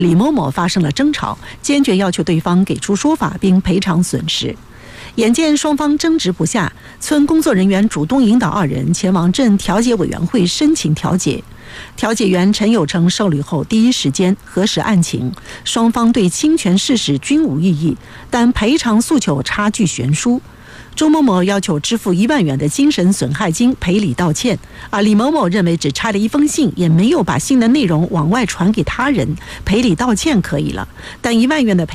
李某某发生了争吵，坚决要求对方给出说法并赔偿损失。眼见双方争执不下，村工作人员主动引导二人前往镇调解委员会申请调解。调解员陈有成受理后，第一时间核实案情，双方对侵权事实均无异议，但赔偿诉求差距悬殊。周某某要求支付1万元的精神损害金赔礼道歉，而李某某认为只差了一封信，也没有把信的内容往外传给他人，赔礼道歉可以了，但1万元的赔